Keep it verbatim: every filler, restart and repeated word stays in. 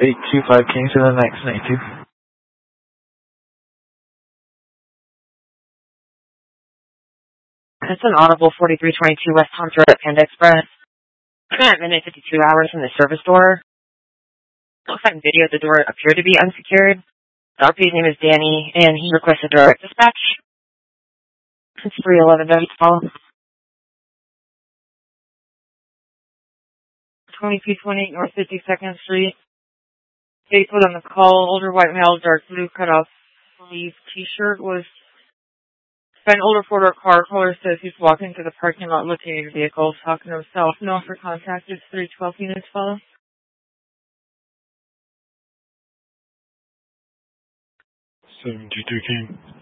eight two five, can you say the next ninety-two? It's an Audible forty-three twenty-two West Tom's Road at Panda Express. At midnight fifty-two hours from the service door. Looks like video at the door appeared to be unsecured. The R P's name is Danny, and he requested direct dispatch. It's three eleven Call. twenty-two twenty North fifty-second Street. Faithful on the call. Older white male, dark blue cutoff sleeve t-shirt was by an older four-door car. Caller says he's walking to the parking lot looking at his vehicle, talking to himself. No one for contact. It's three twelve units follow. seventy-two King.